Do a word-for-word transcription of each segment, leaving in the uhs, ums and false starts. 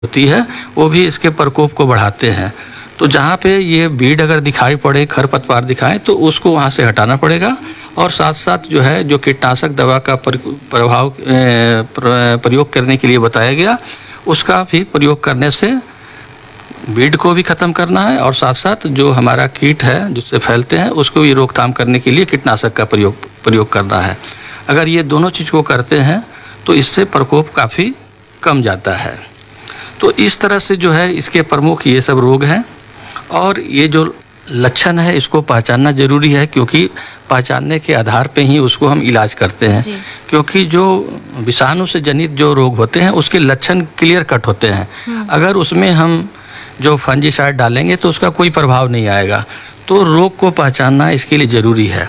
होती है वो भी इसके प्रकोप को बढ़ाते हैं। तो जहाँ पे ये बीड अगर दिखाई पड़े, खरपतवार दिखाए, तो उसको वहाँ से हटाना पड़ेगा। और साथ साथ जो है जो कीटनाशक दवा का प्रभाव प्रयोग करने के लिए बताया गया, उसका भी प्रयोग करने से बीड को भी ख़त्म करना है और साथ साथ जो हमारा कीट है जिससे फैलते हैं उसको भी रोकथाम करने के लिए कीटनाशक का प्रयोग प्रयोग करना है। अगर ये दोनों चीज़ को करते हैं तो इससे प्रकोप काफ़ी कम जाता है। तो इस तरह से जो है इसके प्रमुख ये सब रोग हैं और ये जो लक्षण है इसको पहचानना ज़रूरी है, क्योंकि पहचानने के आधार पे ही उसको हम इलाज करते हैं। क्योंकि जो विषाणु से जनित जो रोग होते हैं उसके लक्षण क्लियर कट होते हैं। अगर उसमें हम जो फंजीसाइड डालेंगे तो उसका कोई प्रभाव नहीं आएगा। तो रोग को पहचानना इसके लिए ज़रूरी है।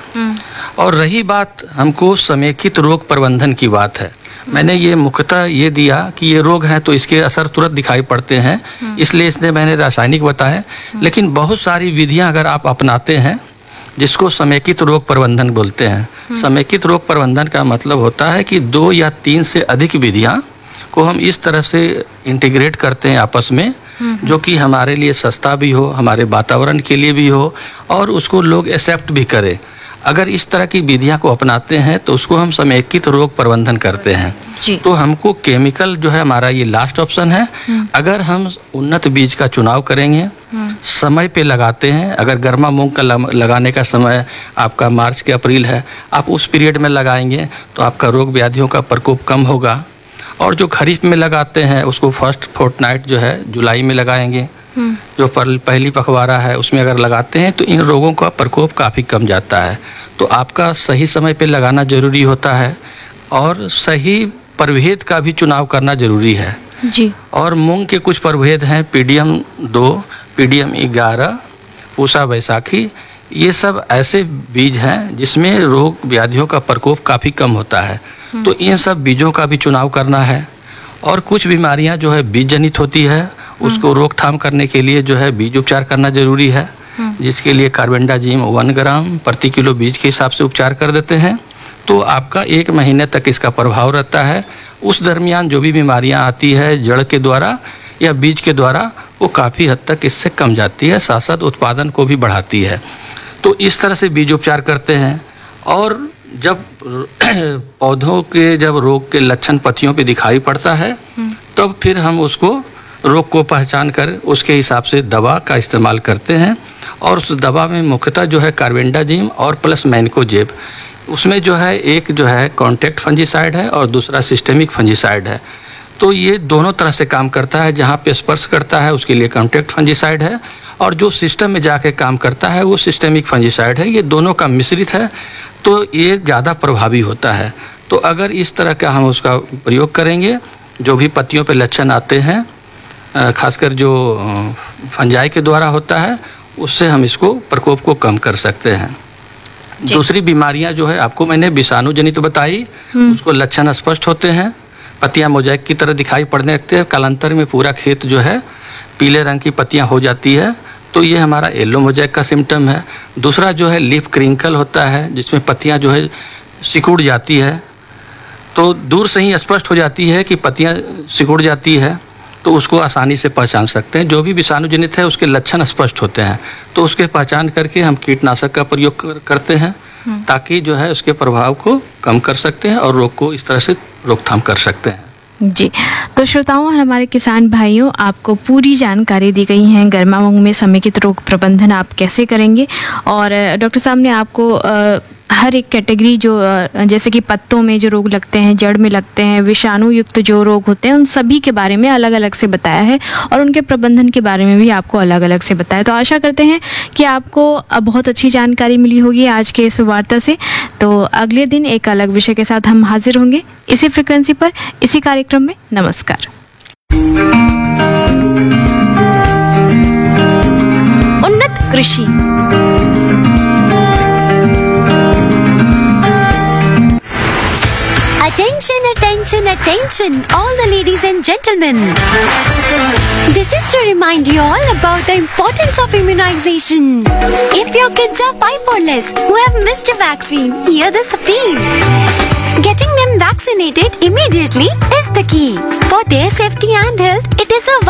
और रही बात हमको समेकित रोग प्रबंधन की बात है, मैंने ये मुख्यतः ये दिया कि ये रोग हैं तो इसके असर तुरंत दिखाई पड़ते हैं, इसलिए इसने मैंने रासायनिक बताए। लेकिन बहुत सारी विधियां अगर आप अपनाते हैं जिसको समेकित रोग प्रबंधन बोलते हैं। समेकित रोग प्रबंधन का मतलब होता है कि दो या तीन से अधिक विधियां को हम इस तरह से इंटीग्रेट करते हैं आपस में, जो कि हमारे लिए सस्ता भी हो, हमारे वातावरण के लिए भी हो और उसको लोग एक्सेप्ट भी करें। अगर इस तरह की विधियां को अपनाते हैं तो उसको हम समेकित रोग प्रबंधन करते हैं। तो हमको केमिकल जो है हमारा ये लास्ट ऑप्शन है। अगर हम उन्नत बीज का चुनाव करेंगे, समय पे लगाते हैं, अगर गर्मा मूंग का लगाने का समय आपका मार्च के अप्रैल है, आप उस पीरियड में लगाएंगे तो आपका रोग व्याधियों का प्रकोप कम होगा। और जो खरीफ में लगाते हैं उसको फर्स्ट फोर्टनाइट जो है जुलाई में लगाएंगे, जो पहली पखवाड़ा है उसमें अगर लगाते हैं तो इन रोगों का प्रकोप काफ़ी कम जाता है। तो आपका सही समय पे लगाना ज़रूरी होता है और सही प्रभेद का भी चुनाव करना ज़रूरी है जी। और मूंग के कुछ प्रभेद हैं, पीडीएम दो, पीडीएम ग्यारह, पूसा बैसाखी, ये सब ऐसे बीज हैं जिसमें रोग व्याधियों का प्रकोप काफ़ी कम होता है। तो इन सब बीजों का भी चुनाव करना है। और कुछ बीमारियां जो है बीज जनित होती है, उसको रोकथाम करने के लिए जो है बीज उपचार करना जरूरी है, जिसके लिए कार्बेंडाजिम वन ग्राम प्रति किलो बीज के हिसाब से उपचार कर देते हैं। तो आपका एक महीने तक इसका प्रभाव रहता है। उस दरमियान जो भी बीमारियां आती है जड़ के द्वारा या बीज के द्वारा, वो काफ़ी हद तक इससे कम जाती है, साथ साथ उत्पादन को भी बढ़ाती है। तो इस तरह से बीज उपचार करते हैं। और जब पौधों के जब रोग के लक्षण पत्तियों पे दिखाई पड़ता है तब फिर हम उसको रोग को पहचान कर उसके हिसाब से दवा का इस्तेमाल करते हैं। और उस दवा में मुख्यतः जो है कार्बेंडाजिम और प्लस मैनकोजेब, उसमें जो है एक जो है कॉन्टैक्ट फंजीसाइड है और दूसरा सिस्टेमिक फंजीसाइड है। तो ये दोनों तरह से काम करता है। जहाँ पे स्पर्श करता है उसके लिए कॉन्टैक्ट फंजीसाइड है और जो सिस्टम में जाके काम करता है वो सिस्टेमिक फंजीसाइड है। ये दोनों का मिश्रित है तो ये ज़्यादा प्रभावी होता है। तो अगर इस तरह का हम उसका प्रयोग करेंगे, जो भी पत्तियों पे लक्षण आते हैं खासकर जो फंजाई के द्वारा होता है, उससे हम इसको प्रकोप को कम कर सकते हैं। दूसरी बीमारियां जो है आपको मैंने विषाणु जनित बताई, उसको लक्षण स्पष्ट होते हैं, पत्तियां मोज़ेक की तरह दिखाई पड़ने लगती है, कालांतर में पूरा खेत जो है पीले रंग की पत्तियां हो जाती है, तो ये हमारा येलो मोज़ेक का सिम्टम है। दूसरा जो है लीफ क्रिंकल होता है, जिसमें पत्तियां जो है सिकुड़ जाती है, तो दूर से ही स्पष्ट हो जाती है कि पत्तियां सिकुड़ जाती है, तो उसको आसानी से पहचान सकते हैं। जो भी विषाणु जनित है उसके लक्षण स्पष्ट होते हैं, तो उसके पहचान करके हम कीटनाशक का प्रयोग कर, करते हैं ताकि जो है उसके प्रभाव को कम कर सकते हैं और रोग को इस तरह से रोकथाम कर सकते हैं जी। तो श्रोताओं और हमारे किसान भाइयों, आपको पूरी जानकारी दी गई है गर्मा मूंग में समेकित रोग प्रबंधन आप कैसे करेंगे। और डॉक्टर साहब ने आपको आ, हर एक कैटेगरी जो जैसे कि पत्तों में जो रोग लगते हैं, जड़ में लगते हैं, विषाणु युक्त जो रोग होते हैं, उन सभी के बारे में अलग अलग से बताया है और उनके प्रबंधन के बारे में भी आपको अलग अलग से बताया। तो आशा करते हैं कि आपको बहुत अच्छी जानकारी मिली होगी आज के इस वार्ता से। तो अगले दिन एक अलग विषय के साथ हम हाजिर होंगे इसी फ्रिक्वेंसी पर, इसी कार्यक्रम में। नमस्कार। उन्नत कृषि। Attention, attention, attention, all the ladies and gentlemen. This is to remind you all about the importance of immunization. If your kids are five or less who have missed a vaccine, hear this appeal. Getting them vaccinated immediately is the key. For their safety and health, it is a